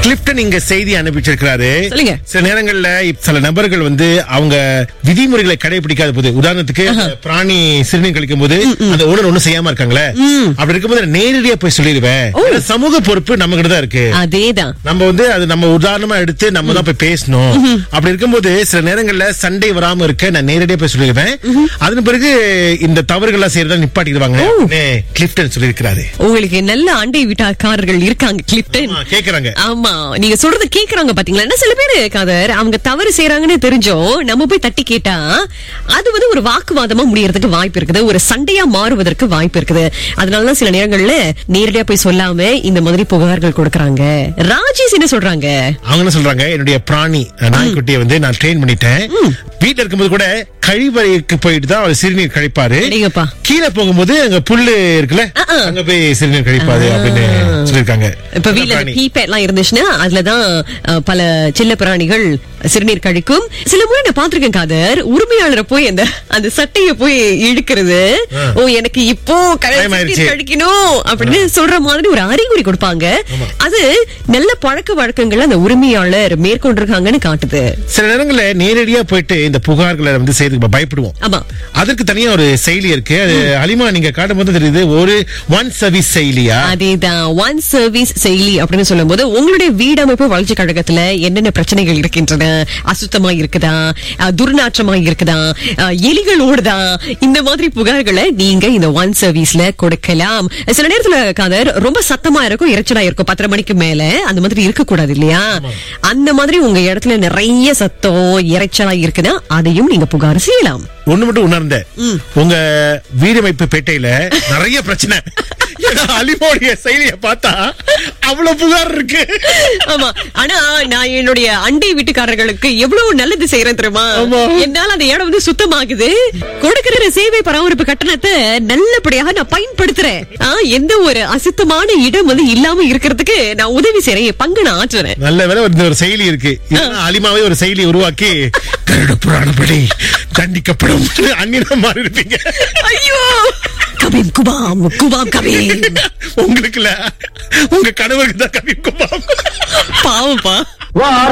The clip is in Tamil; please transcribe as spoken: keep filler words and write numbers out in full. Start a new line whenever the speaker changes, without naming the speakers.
கிளிப்டன் இங்க செய்தி அனுப்பிச்சிருக்கிறாரு.
சொல்லுங்க.
சில நேரங்கள்ல சில நபர்கள் வந்து அவங்க விதிமுறைகளை கடைபிடிக்காத போது, உதாரணத்துக்கு பிராணி சிறுநீர் கழிக்கும் போது அந்த ஓனர் ஒண்ணும் செய்யாம இருக்காங்களே, அப்படி இருக்கும்போது நேரடியா போய் சொல்லிடுவேன். சமூக பொறுப்பு நம்ம கிட்ட தான் இருக்கு.
அதேதான்.
நம்ம வந்து அது நம்ம உதாரணமா எடுத்து நம்ம தான் போய் பேசணும். அப்படி இருக்கும்போது சில நேரங்கள்ல சண்டை வராம இருக்க நான் நேரடியா போய் சொல்லிடுவேன். அதன் பிறகு இந்த தவறுகள் செய்யறதா நிப்பாட்டிடுவாங்க. கிளிப்டன் சொல்லியிருக்கிறாரு.
உங்களுக்கு நல்ல அண்டை வீட்டாக்காரர்கள் இருக்காங்க கிளிப்டன்.
கேக்குறாங்க.
ஆமா, நீங்க சொல்றது கேக்குறாங்க பாத்தீங்களா. என்ன சில பேரு காதர் அவங்க தவறு செய்யறாங்கன்னு தெரிஞ்சோம் நம்ம போய் தட்டி கேட்டா அது வந்து ஒரு வாக்குவாதமா முடியறதுக்கு வாய்ப்பு இருக்குது, ஒரு சண்டையா மாறுவதற்கு வாய்ப்பு இருக்குது. அதனாலதான் சில நேரங்கள்ல நேரடியா போய் சொல்லாம இந்த மாதிரி புகார்கள் கொடுக்கறாங்க. ராஜேஷ் என்ன சொல்றாங்க?
அவங்க என்ன சொல்றாங்க, என்னுடைய பிராணி நாய்க்குட்டியை வந்து நான் ட்ரெயின் பண்ணிட்டேன். வீட்டுல இருக்கும்போது கூட கழிவறைக்கு போயிட்டு தான் அவர் சிறுநீர் கழிப்பாரு. கீழே போகும்போது அங்க புல்லு இருக்குல்ல, அங்க போய் சிறுநீர் கழிப்பாரு அப்படின்னு சொல்லிருக்காங்க.
இப்ப வீட்டுல பீபேட் எல்லாம் இருந்துச்சுன்னா அதுலதான் பல செல்ல பிராணிகள் சிறுநீர் கழிக்கும். சில முறை நான் பாத்திருக்கேன் காதர், உரிமையாளரை போய் அந்த அந்த சட்டைய போய் இழுக்கிறது. ஓ எனக்கு இப்போ கழிக்கணும் அப்படின்னு சொல்ற மாதிரி ஒரு அறிகுறி கொடுப்பாங்க. அது நல்ல பழக்க வழக்கங்கள் அந்த உரிமையாளர் மேற்கொண்டிருக்காங்கன்னு காட்டுது.
சில நேரங்கள்ல நேரடியா போயிட்டு இந்த புகார்களை வந்து செய்து பயப்படுவோம்.
ஆமா,
அதற்கு தனியா ஒரு செயலி இருக்கு. அது அலிமா நீங்க காட்டும் போது தெரியுது, ஒரு ஒன் சர்வீஸ் செயலியா?
அதேதான், ஒன் சர்வீஸ் செயலி அப்படின்னு சொல்லும் போது உங்களுடைய வீடமைப்பு வளர்ச்சி கழகத்துல என்னென்ன பிரச்சனைகள் இருக்கின்றன, அசுத்தமா இருக்குதா, துர்நாற்றமா இருக்குதா, எலிகள் ஓடுதா, இந்த மாதிரி புகார்களை நீங்க இந்த ஒன் சர்வீஸ்ல கொடுக்கலாம். சில நேரத்துல காதர் ரொம்ப சத்தமா இருக்கும், இறைச்சலா இருக்கும், பத்தரை மணிக்கு மேல அந்த மாதிரி இருக்க கூடாது இல்லையா? அந்த மாதிரி உங்க இடத்துல நிறைய சத்தம் இறைச்சலா இருக்குன்னா அதையும் நீங்க புகார் செய்யலாம்.
ஒண்ணு மட்டும் உணர்ந்த, உங்க வீடமைப்பு பேட்டையில நிறைய பிரச்சனை. அலிமோடைய செயலியை பார்த்தா அவ்வளவு புகார் இருக்கு.
ஆமா, ஆனா நான் என்னுடைய அண்டை வீட்டுக்காரர்களுக்கு எவ்வளவு நல்லது செய்யறேன் தெரியுமா? என்னால அந்த இடம் வந்து சுத்தமாகுது, கொடுக்கிற சேவை பராமரிப்பு கட்டணத்தை நல்லபடியாக நான் பயன்படுத்துறேன். எந்த ஒரு அசுத்தமான இடம் வந்து இல்லாம இருக்கிறதுக்கு நான் உதவி செய்யறேன், பங்கு நான் ஆற்றுறேன்.
நல்ல வேலை ஒரு செயலி இருக்கு. அலிமாவே ஒரு செயலி உருவாக்கி கருட புராணப்படி தண்டிக்கப்படும் அந்நியம் மாறி இருப்பீங்க.
ஐயோ, கபீம் குபாம் குபாம் கபீம்.
உங்களுக்கு இல்ல, உங்க கணவருக்கு தான் கபீம் குபாம்.
பாவப்பா.